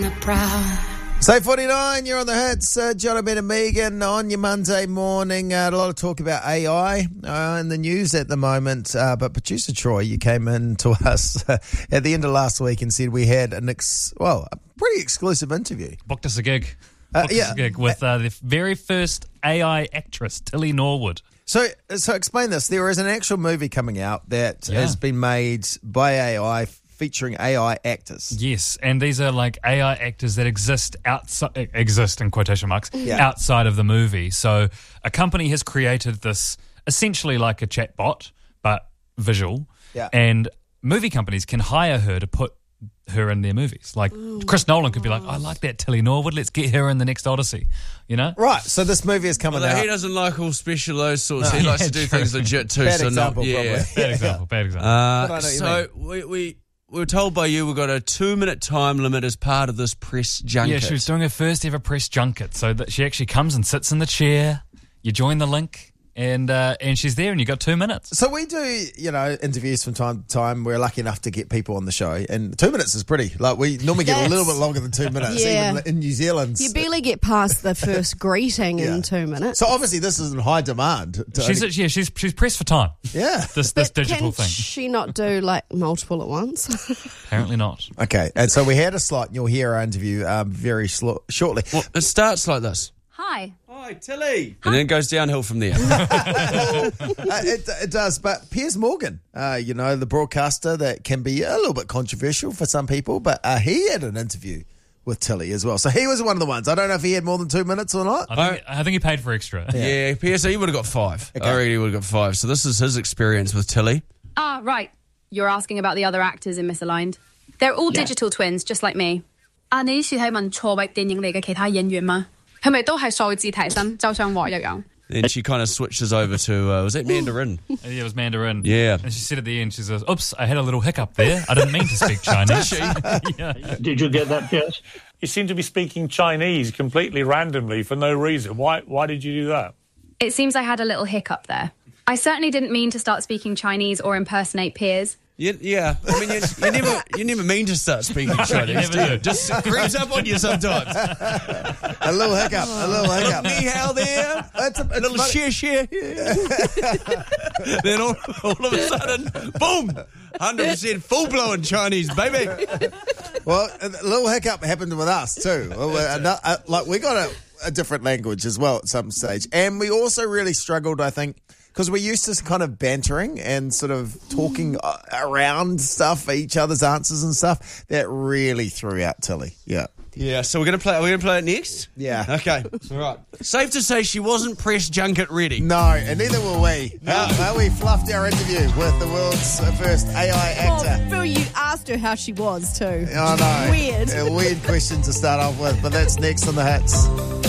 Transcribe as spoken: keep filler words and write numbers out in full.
the prowl. Say forty-nine, you're on the hits. Uh, Jonathan and Megan on your Monday morning. Uh, a lot of talk about A I uh, in the news at the moment. Uh, but producer Troy, you came in to us uh, at the end of last week and said we had an ex- well, a pretty exclusive interview. Booked us a gig. Uh, Booked yeah. us a gig with uh, the very first A I actress, Tilly Norwood. So, so explain this. There is an actual movie coming out that Yeah. has been made by A I, featuring A I actors. Yes, and these are like A I actors that exist outside, exist in quotation marks, Yeah. outside of the movie. So a company has created this essentially like a chatbot, but visual. Yeah. And movie companies can hire her to put her in their movies. Like Chris Nolan could be like, I like that Tilly Norwood, let's get her in the next Odyssey. You know? Right, so this movie is coming Although out. he doesn't like all special those sorts. No. he likes Yeah, to do true. things legit too. Bad so example, not, yeah. probably. Bad example, bad example. But I Uh, know what you so we, we we were told by you we've got a two minute time limit as part of this press junket. Yeah, she was doing her first ever press junket. So that she actually comes and sits in the chair. You join the link, and uh, and she's there, and you got two minutes. So we do, you know, interviews from time to time. We're lucky enough to get people on the show, and two minutes is pretty. Like we normally get a That's- little bit longer than two minutes, Yeah. even in New Zealand. You barely get past the first greeting Yeah. in two minutes. So obviously this is in high demand. to She's only- yeah, she's she's pressed for time. yeah. This this But digital can thing. she not do like multiple at once? Apparently not. Okay, and so we had a slot, and you'll hear our interview um, very slo- shortly. Well, it starts like this. Hi. Hi, Tilly. And then it goes downhill from there. Uh, it, it does, but Piers Morgan, uh, you know, the broadcaster that can be a little bit controversial for some people, but uh, he had an interview with Tilly as well. So he was one of the ones. I don't know if he had more than two minutes or not. I think, I think he paid for extra. yeah, P S A, he would have got five. Okay. I reckon he would have got five. So this is his experience with Tilly. Ah, right. You're asking about the other actors in Misaligned. They're all digital twins, just like me. 啊，你是係問錯位電影嚟嘅其他演員嗎？係咪都係數字提升，就像我一樣？ Then she kind of switches over to, uh, was that Mandarin? Yeah, it was Mandarin. Yeah. And she said at the end, she says, oops, I had a little hiccup there. I didn't mean to speak Chinese. yeah. Did you get that, Piers? You seem to be speaking Chinese completely randomly for no reason. Why Why did you do that? It seems I had a little hiccup there. I certainly didn't mean to start speaking Chinese or impersonate Piers. You, yeah, I mean, you, you never, you never mean to start speaking Chinese, never do you? do. Just creeps up on you sometimes. A little hiccup, a little hiccup. Ni hao there, It's a, a it's little funny. share share. Then all, all of a sudden, boom, one hundred percent full-blown Chinese, baby. Well, a little hiccup happened with us too. Well, we're ano- uh, Like we got a, a different language as well at some stage, and we also really struggled, I think, because we're used to kind of bantering and sort of talking uh, around stuff for each other's answers and stuff. That really threw out Tilly. Yeah. Yeah, so we're gonna play. Are we gonna play it next? Yeah. Okay. All right. Safe to say she wasn't press junket ready. No, and neither were we. No. Uh, we fluffed our interview with the world's first A I actor. Well, Phil, you asked her how she was too. I know. Weird. A weird question to start off with, but that's next on the hits.